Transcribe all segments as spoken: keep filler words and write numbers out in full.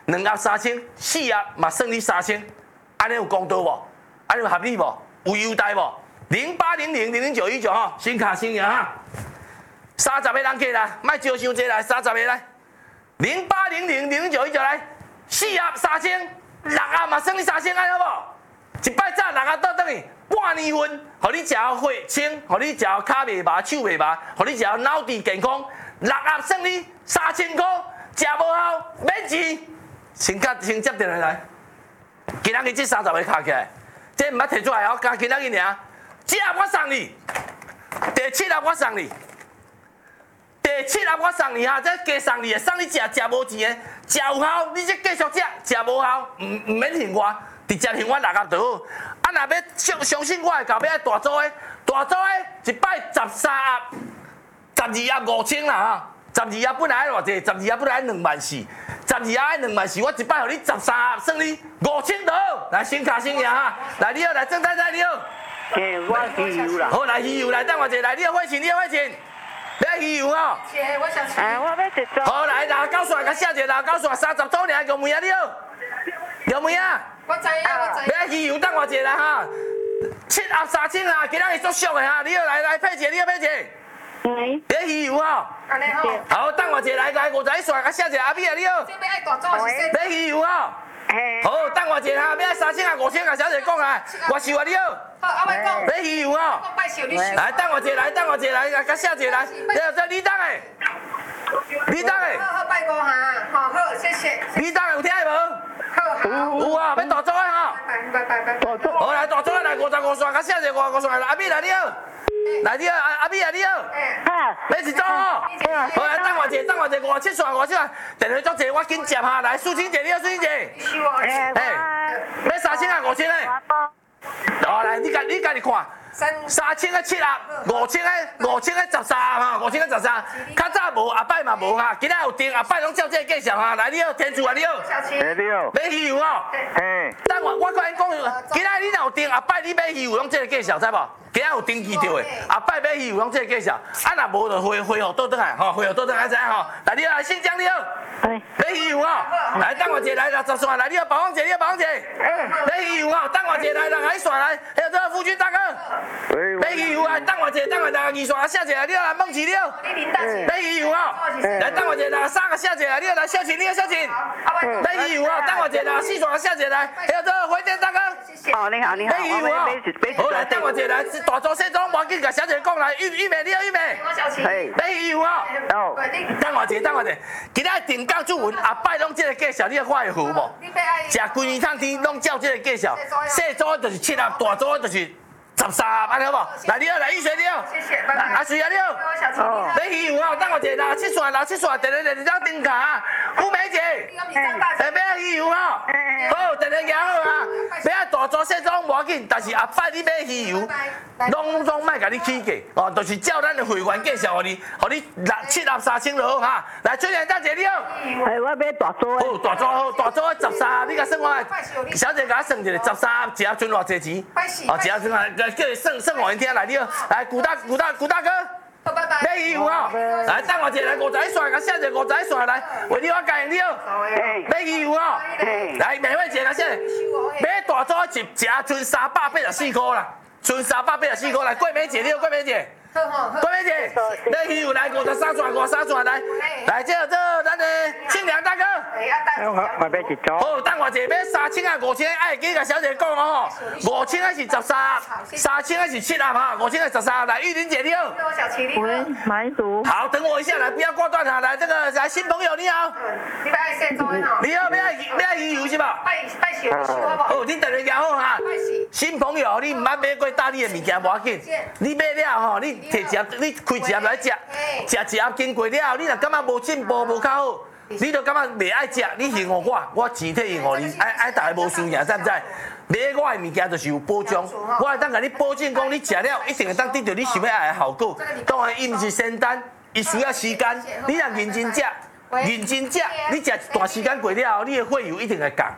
两盒三千，四盒嘛算你三千，安尼有公道无？安尼有合理无？有优待无？零八零零零零九一九吼，新卡新赢哈，三十个人过来，莫招伤济来，三十个来，零八零零零零九一九来，四盒三千，六盒嘛算你三千，安好无？一摆早六盒倒转去。半年份，互你食血清，互你食骹袂麻、手袂麻，互你食脑智健康，六盒算你三千块，食无效免钱，先甲先接电话来。今仔日这三十个卡起来，这毋捌摕出来哦，加今仔日尔，这盒我送你，第七盒我送你，第七盒我送你哈，这加送你的，送你食食无钱的，食有效，你这继续食，食无效，毋毋免嫌我，直接嫌我六盒就好。啊，若要相相信我的，后尾爱大组的，大组的一摆十三盒，十二盒五千啦哈，十二盒本来爱偌济，十二盒本来爱两万四，十二盒爱两万四，我一摆互你十三盒，算你五千就好。来，先卡先赢哈，来你好，来郑太太你好。 嘿，我鱼油啦。 好，来鱼油来，等我一下，来你好，慧琴，你好，慧琴，来鱼油吼。 姐，我想吃。 哎，我要一组。 好，来，拿高线，甲写者，拿高线，三十组尔，杨梅啊，你好，杨梅啊。 我知影，我知。 来鱼油等我一下来哈，七盒三千啊，今仔日足俗的哈，你好来来佩姐，你好佩姐， 喂， 来鱼油吼， 安尼吼。 好等我一下来来五十一线，甲写者阿美啊你好， 这边爱大组是说。 来鱼油吼， 嘿， 好等我一下哈，要三千啊五千啊小姐讲啊，我是啊你好， 好，阿伟讲。 来鱼油吼， 我拜寿你寿。 来等我一下来等我一下来甲写者来，你好这李登诶，李登诶， 好好拜五下，好好谢谢。 李登有听无？ 好好。 有啊，要大组的哈。 拜拜拜拜。 大组。 好来，大组来五十五线，甲写者五十五线来，阿美来你好，来你好，阿阿美啊你好， 哈， 来一组吼，好来等我一下，等我一下，五七线五七线，电话足济，我紧接哈，来苏青姐你好，苏青姐， 是我。 哎，要三千啊五千诶，好来你家你家己看。 三三千个七盒，五千个五千个十三哈，五千个十三，较早无，后摆嘛无哈，今仔有订，后摆拢照这个介绍哈。来你好，天主啊你好， 小七。 嘿，你好。 买鱼油哦。 嘿， 等我我甲你讲，今仔你若有订，后摆你买鱼油拢这个介绍，知无？今仔有登记着的，后摆买鱼油拢这个介绍，啊若无就回回互倒转来，吼，回互倒转来知影吼。来你好，来新疆你好， 嘿， 买鱼油哦。来等我一下来六十线，来你好，宝芳姐你好，宝芳姐，买鱼油哦，等我一下来来线来，还有这个夫君大哥。 喂， 买鱼油啊！等我一下，等我一下，二线写一下，你好来梦琪你好， 你领导是。 买鱼油啊！来等我一下，来三个写一下，你好来小琴，你好小琴，买鱼油啊！等我一下，来四线写一下来，还有这个回电大哥， 哦，你好，你好， 买鱼油啊！好来等我一下，来大组西装，无要紧，甲小姐讲来，玉玉梅你好玉梅， 我小七。 嘿， 买鱼油啊！ 哦， 等我一下，等我一下，今仔定岗主文后摆拢这个介绍，你看会好无？ 你要爱。 食规年趟天拢照这个介绍，细组就是七盒，大组就是。十三，安尼好无？来你好，来玉水你好， 谢谢，拜拜。 阿水啊你好， 我小七。哦。 买鱼油啊，等我一下，六七线，六七线，电话电话登卡啊，吴梅姐，哎，买鱼油啊，好，电话拿好啊，买大组细装无要紧，但是后摆你买鱼油，拢拢莫甲你起价，哦，就是照咱的会员介绍，互你，互你六七盒三千就好哈。来，春莲大姐你好， 哎，我买大组的。 好，大组好，大组十三，你甲算我，小姐甲我算一下，十三一盒存偌济钱？哦，一盒存偌。叫你算算互因听来，你好，来古大古大古大哥， 好，拜拜。 买鱼油啊！来等我一下，来五十一线，甲写者五十一线来，为你我教你好，买鱼油啊！来买位一个写，买大组一一盒存三百八十四块啦，存三百八十四块来，桂梅姐你好，桂梅姐。桂梅姐，买鱼油来五十三线，五十三线来，来这这咱的庆良大哥。 我我买一组。 好，等我一下买三千啊五千，哎，记甲小姐讲哦吼，五千啊是十三盒，三千啊是七盒哈，五千啊十三盒。来，玉玲姐你好。 我小七你好。 喂，买组。 好，等我一下，来，不要挂断哈，来这个来新朋友你好。 你要爱现做的吼。 你好，要要鱼油是吧？ 拜拜寿你寿好不好？ 好，你等下讲好哈。新朋友，你唔捌买过大理的物件无要紧，你买了吼，你摕一盒，你开一盒来食，食一盒经过了，你若感觉无进步无较好。你就感觉袂爱食，你还互我，我钱退还互你，爱爱大家无输赢，知唔知？买我的物件就是有保障，我会当甲你保证讲，你食了一定会当得到你想要爱的效果。当然，伊毋是仙丹，伊需要时间。你若认真食，认真食，你食一段时间过了后，你的血油一定会降。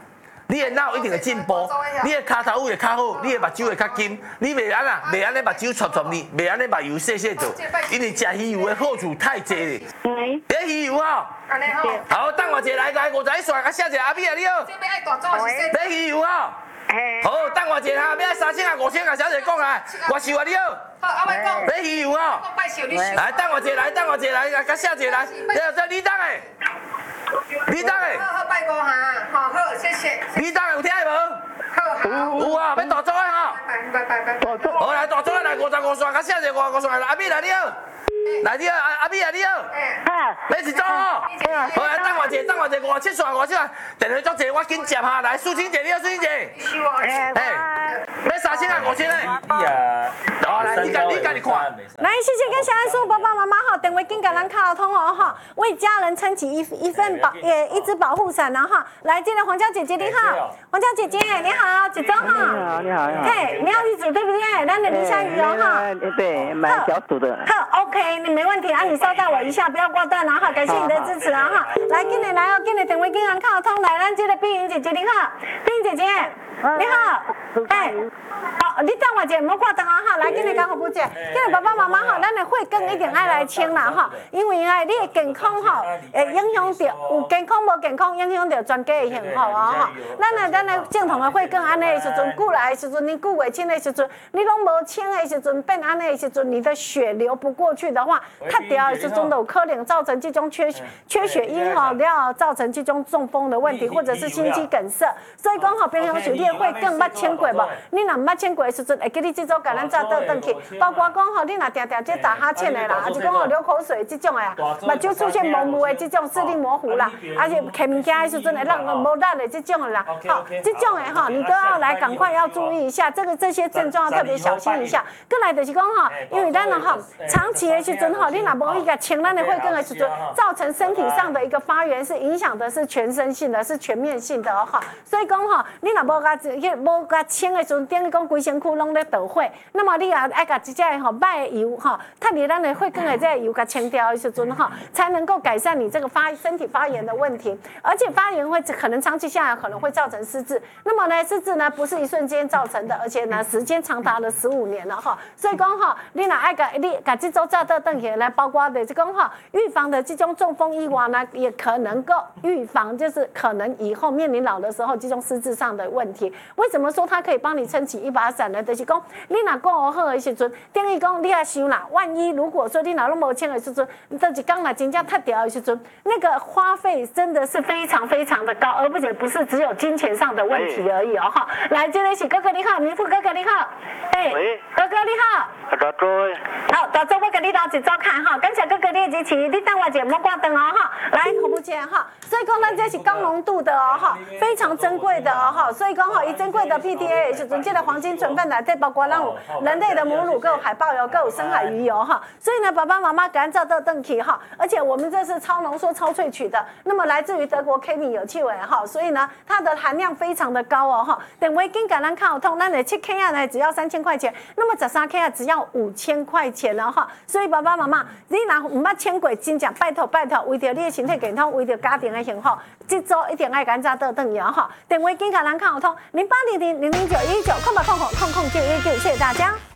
你的脑一定会进步，你的骹头会较好，你的目睭会较金，你袂安啊，袂安尼目睭撮撮呢，袂安尼目油细细做，因为食鱼油的好处太济咧。 喂， 别鱼油吼， 安尼吼。 好，等我一下来来五十一线，甲写一下阿美啊你好。 这边爱大组是说。 别鱼油吼。 嘿， 好，等我一下哈，要三千啊五千啊，小姐讲啊，我是啊你好。 好，阿伟讲。 别鱼油吼。 讲拜寿你寿。 来，等我一下来，等我一下来，甲写一下来，这这李当诶，李当诶， 好好拜五下，好好谢谢。 李当诶有听无？ 好好。 有啊，要大组诶吼。 拜拜拜拜。 好来，大组诶来五十五线，甲写一下五十五线来，阿美来你好。来你好，阿阿美啊你好。 哈， 要一组吼。好来，等我一下，等我一下，五十七线，五十七线，电话足济，我紧接哈。来，苏青姐你好，苏青姐。 哎， 哎，要三千啊五千诶。 你啊， 好来，你家你家己看。 来，谢谢跟小安叔爸爸妈妈哈，等会跟感人卡通哦哈，为家人撑起一一份保呃一支保护伞然后哈，来，这个黄娇姐姐你好，黄娇姐姐你好，几周哈？ 你好，你好，你好。 嘿，你要一组对不对？那你林香鱼哦哈。 对，买小组的。 好 ，OK， 你没问题啊，你稍待我一下，不要挂断了哈，感谢你的支持啊哈。来，今天来哦，今天等会跟人卡通来，咱这个碧云姐姐你好，碧云姐姐你好，哎。好，你等我一下，唔好挂断啊哈！来，今日讲好不姐，今日爸爸妈妈哈，咱的会更一定爱来清啦哈，因为啊，你的健康哈，会影响到有健康无健康，影响到全家的幸福啊哈。咱啊，咱的正常的会更安尼的时阵，久来的时阵，你久未清的时阵，你拢无清的时阵，变安尼的时阵，你的血流不过去的话，太掉的时阵都有可能造成这种缺缺血因哈，了造成这种中风的问题，或者是心肌梗塞。所以讲吼，平常时你会更捌清过无？你若毋捌清过的时阵，会记你这组甲咱早倒转去，包括讲吼，你若定定这打哈欠的啦，还是讲吼流口水这种的啊，目睭出现模糊的这种视力模糊啦，而且看物件的时阵会让无力的这种的啦，好，这种的哈，你都要来赶快要注意一下，这个这些症状要特别小心一下。过来就是讲吼，因为咱吼长期的时阵吼，你若无去甲清咱的会更的时阵，造成身体上的一个发炎，是影响的是全身性的，是全面性的哈。所以讲吼，你若无甲无甲清的时阵，等于讲规身躯拢咧倒火，那么你也爱甲这只吼歹的油吼，脱离咱的会更的这油甲清掉的时阵吼，才能够改善你这个发身体发炎的问题。而且发炎会可能长期下来可能会造成失智。那么呢，失智呢不是一瞬间造成的，而且呢时间长达了十五年了哈。所以讲哈，你若爱甲你甲这周早倒转起来，包括的这讲哈，预防的这种中风以外呢，也可能够预防，就是可能以后面临老的时候这种失智上的问题。为什么说它可以帮你撑起一把伞呢？就是讲你若顾好的时阵，等于讲你也想啦，万一如果说你若拢无清的时阵，这一天若真正脱掉的时阵，那个花费真的是非常非常的高，而且不是只有金钱上的问题而已哦哈。来，这里是哥哥你好，明富哥哥你好，哎，哥哥你好。 大周。 好，大周我给你留一组看哈，感谢哥哥你的支持，你等我一下莫挂断哦哈。来，好不见哈，所以讲咱这是高浓度的哦哈，非常珍贵的哦哈，所以讲哈，以珍贵的 P D A 是准确的黄金成分来，这包括让人类的母乳、各有海豹油、各有深海鱼油哈。所以呢，爸爸妈妈赶照到邓起哈，而且我们这是超浓缩、超萃取的，那么来自于德国 K 米有气味哈，所以呢，它的含量非常的高哦哈。等维金橄榄靠痛，那你七 K 啊呢只要三千块钱，那么十三 K 啊只要五千块钱了哈。所以爸爸妈妈，你若唔捌清过，真正拜托拜托，为着你的身体健康，为着家庭的幸福，这周一定爱赶早倒转去哈。等维金橄榄靠痛，零八零零零零九一九空八空空空空九一九，谢谢大家。